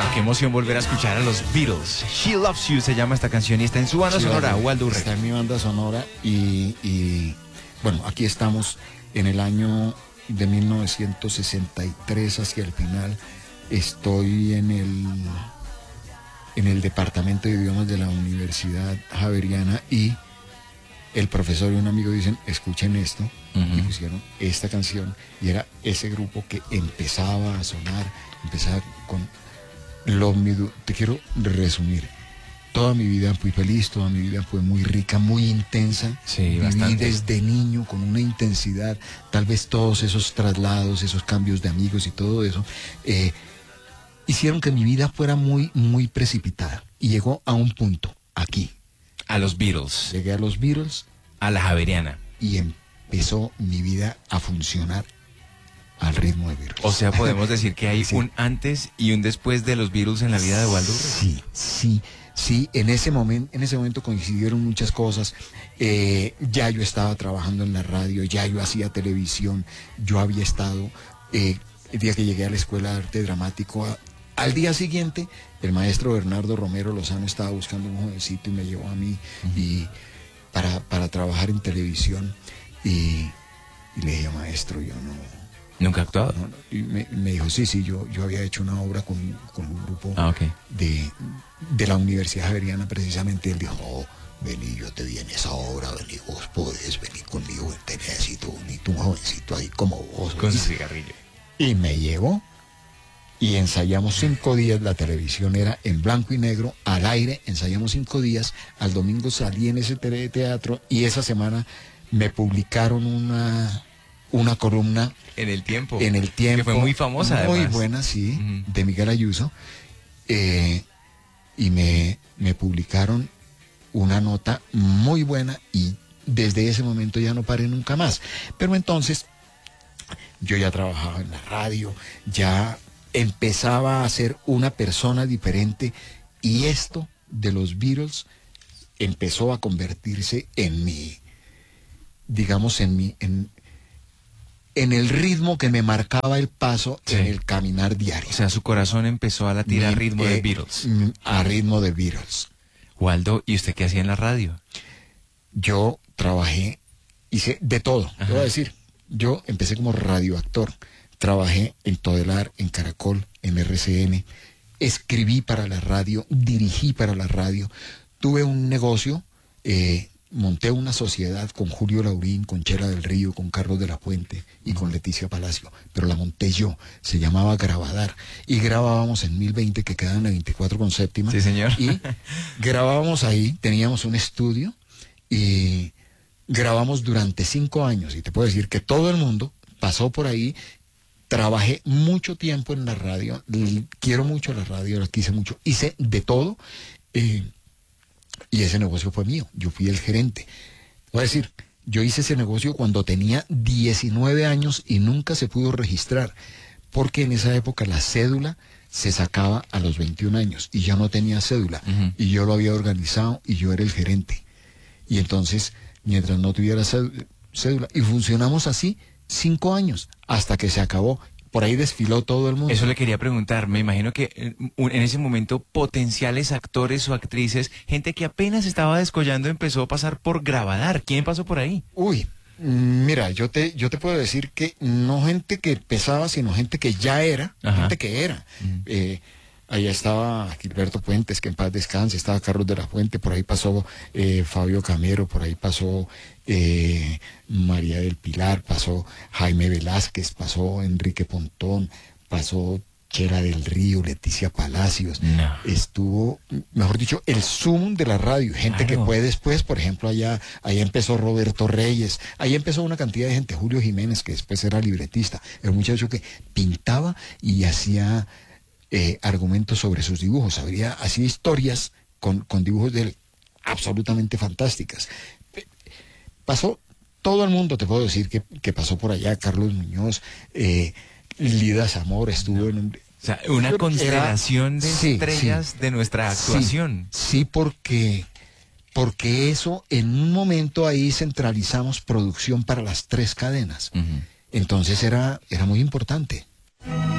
qué emoción volver a escuchar a los Beatles. She Loves You se llama esta canción y está en su banda sonora, Waldo Urrego. Está en mi banda sonora y bueno, aquí estamos en el año de 1963 hacia el final. Estoy en el departamento de idiomas de la Universidad Javeriana y el profesor y un amigo dicen, escuchen esto, y pusieron esta canción, y era ese grupo que empezaba a sonar, empezaba con te quiero resumir. Toda mi vida fui feliz, toda mi vida fue muy rica, muy intensa. Sí, viví bastante. desde niño con una intensidad, tal vez todos esos traslados, esos cambios de amigos y todo eso, hicieron que mi vida fuera muy, muy precipitada. Y llegó a un punto, aquí. A los Beatles, Llegué a los Beatles a la Javeriana. y empezó mi vida a funcionar al ritmo de Beatles. O sea, podemos decir que hay Sí. un antes y un después de los Beatles en la vida de Waldo Urrego. Sí, en ese momento coincidieron muchas cosas. Ya yo estaba trabajando en la radio, ya yo hacía televisión, yo había estado, el día que llegué a la Escuela de Arte Dramático, al día siguiente, el maestro Bernardo Romero Lozano estaba buscando un jovencito y me llevó a mí y para trabajar en televisión y le dije, maestro, yo no... ¿Nunca ha actuado? No, y me dijo, sí, yo había hecho una obra con un grupo Ok. de la Universidad Javeriana precisamente. Él dijo, no, vení, yo te vi en esa obra, vení, vos podés venir conmigo, te necesito un jovencito ahí como vos. Con su cigarrillo. Y me llevó y ensayamos 5 días, la televisión era en blanco y negro, al aire, ensayamos 5 días, al domingo salí en ese teatro y esa semana me publicaron una columna En el tiempo. que fue muy famosa, muy además. buena, sí, Ujú. de Miguel Ayuso, y me publicaron una nota muy buena y desde ese momento ya no paré nunca más. Pero entonces yo ya trabajaba en la radio, ya empezaba a ser una persona diferente y esto de los Beatles empezó a convertirse en mi, digamos, en el ritmo que me marcaba el paso Sí. en el caminar diario. O sea, su corazón empezó a latir a Mi- ritmo de Beatles. A ritmo de Beatles. Waldo, ¿y usted qué hacía en la radio? Yo trabajé, hice de todo, te voy a decir. Yo empecé como radioactor. Trabajé en Todelar, en Caracol, en RCN. Escribí para la radio, dirigí para la radio. Tuve un negocio, monté una sociedad con Julio Laurín, con Chela del Río, con Carlos de la Fuente y con Leticia Palacio. Pero la monté yo, se llamaba Grabadar. Y grabábamos en 1020, que queda en la 24 con séptima. Sí, señor. Y grabábamos ahí, teníamos un estudio y grabamos durante 5 años. Y te puedo decir que todo el mundo pasó por ahí. Trabajé mucho tiempo en la radio, quiero mucho la radio, la quise mucho, hice de todo y ese negocio fue mío, yo fui el gerente. Voy a decir, yo hice ese negocio cuando tenía 19 años y nunca se pudo registrar, porque en esa época la cédula se sacaba a los 21 años y yo no tenía cédula y yo lo había organizado y yo era el gerente. Y entonces, mientras no tuviera cédula, y funcionamos así 5 años, hasta que se acabó. Por ahí desfiló todo el mundo. Eso le quería preguntar. Me imagino que en ese momento potenciales actores o actrices, gente que apenas estaba descollando, empezó a pasar por Grabadar. ¿Quién pasó por ahí? Uy, mira, yo te puedo decir que no gente que empezaba, sino gente que ya era, Ajá. gente que era. Allá estaba Gilberto Puentes, que en paz descanse, estaba Carlos de la Fuente, por ahí pasó Fabio Camero, por ahí pasó María del Pilar, pasó Jaime Velázquez, pasó Enrique Pontón, pasó Chela del Río, Leticia Palacios. No. Estuvo, mejor dicho, el zoom de la radio, gente Claro. que fue después, por ejemplo, allá empezó Roberto Reyes, ahí empezó una cantidad de gente, Julio Jiménez, que después era libretista, era un muchacho que pintaba y hacía argumentos sobre sus dibujos, hacía historias con dibujos de él absolutamente fantásticas. Pasó todo el mundo, te puedo decir que pasó por allá, Carlos Muñoz, Lida Zamora estuvo en un... O sea, una constelación de Sí, estrellas de nuestra actuación. Sí, porque eso, en un momento ahí centralizamos producción para las 3 cadenas. Ujú. Entonces era muy importante.